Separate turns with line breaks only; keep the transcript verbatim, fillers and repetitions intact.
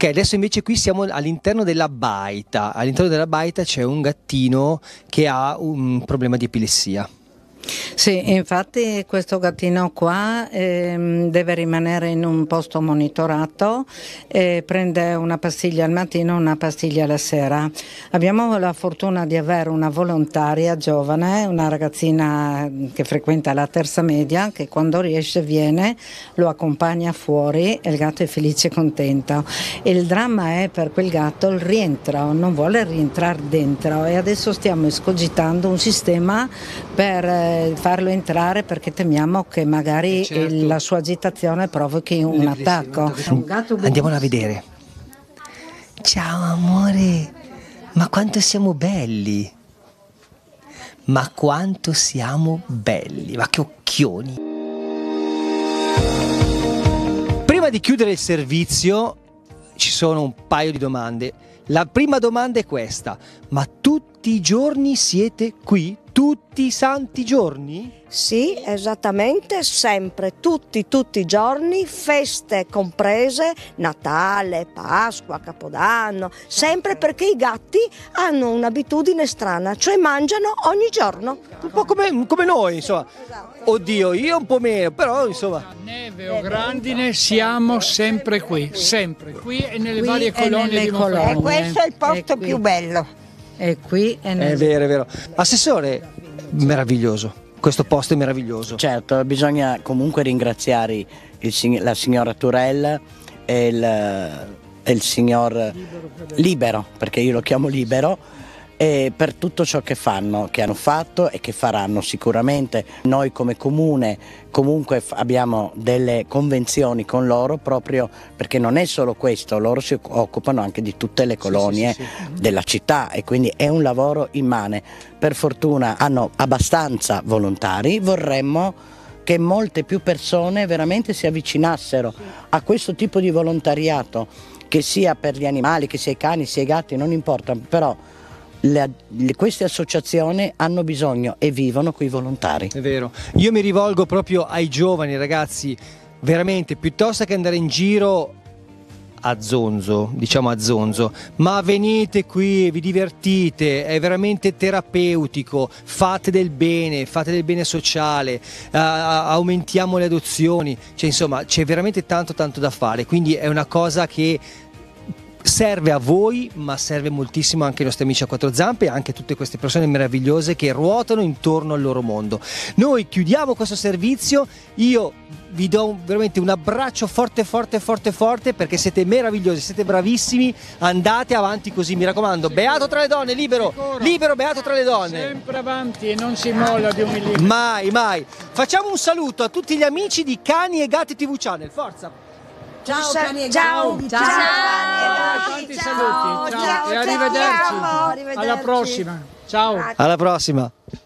Ok, adesso invece qui siamo all'interno della baita. All'interno della baita c'è un gattino che ha un problema di epilessia.
Sì, infatti questo gattino qua ehm, deve rimanere in un posto monitorato e prende una pastiglia al mattino e una pastiglia alla sera. Abbiamo la fortuna di avere una volontaria giovane, una ragazzina che frequenta la terza media, che quando riesce viene, lo accompagna fuori e il gatto è felice e contento. Il dramma è per quel gatto il rientro, non vuole rientrare dentro e adesso stiamo escogitando un sistema per farlo entrare perché temiamo che magari
certo.
la sua agitazione provochi un attacco. Un gatto
Andiamola a vedere. Ciao amore, ma quanto siamo belli! Ma quanto siamo belli! Ma che occhioni! Prima di chiudere il servizio ci sono un paio di domande. La prima domanda è questa: ma tutti i giorni siete qui? Tutti i santi giorni?
Sì, esattamente, sempre, tutti, tutti i giorni, feste comprese, Natale, Pasqua, Capodanno, sempre perché i gatti hanno un'abitudine strana, cioè mangiano ogni giorno.
Un po' come, come noi, insomma. Oddio, io un po' meno, però insomma.
Neve o grandine siamo sempre qui, sempre qui e nelle
Qui
varie
e
colonie
nelle
di
colonie.
Monfalcone.
E questo è il posto
È qui.
più bello.
È qui e nel...
È vero, è vero. Assessore, meraviglioso. Questo posto è meraviglioso.
Certo, bisogna comunque ringraziare il, la signora Turella e il, e il signor Libero, perché io lo chiamo Libero, e per tutto ciò che fanno, che hanno fatto e che faranno sicuramente. Noi come comune comunque abbiamo delle convenzioni con loro proprio perché non è solo questo, loro si occupano anche di tutte le colonie sì, sì, sì. della città e quindi è un lavoro immane. Per fortuna hanno abbastanza volontari, vorremmo che molte più persone veramente si avvicinassero a questo tipo di volontariato, che sia per gli animali, che sia i cani, sia i gatti, non importa, però Le, le, queste associazioni hanno bisogno e vivono coi volontari.
È vero, io mi rivolgo proprio ai giovani ragazzi, veramente, piuttosto che andare in giro a zonzo, diciamo a zonzo, ma venite qui, vi divertite, è veramente terapeutico, fate del bene, fate del bene sociale, uh, aumentiamo le adozioni, cioè insomma c'è veramente tanto tanto da fare, quindi è una cosa che serve a voi, ma serve moltissimo anche ai nostri amici a quattro zampe e anche a tutte queste persone meravigliose che ruotano intorno al loro mondo. Noi chiudiamo questo servizio, io vi do un, veramente un abbraccio forte forte forte forte perché siete meravigliosi, siete bravissimi, andate avanti così, mi raccomando, beato tra le donne, libero, libero, beato tra le donne.
Sempre avanti e non si molla di un millimetro.
Mai, mai. Facciamo un saluto a tutti gli amici di Cani e Gatti tivù Channel, forza!
Ciao, cani e
ciao,
gatti.
ciao,
Ciao, tanti saluti, ciao,
ciao,
e arrivederci.
ciao.
Alla prossima, ciao.
Alla prossima.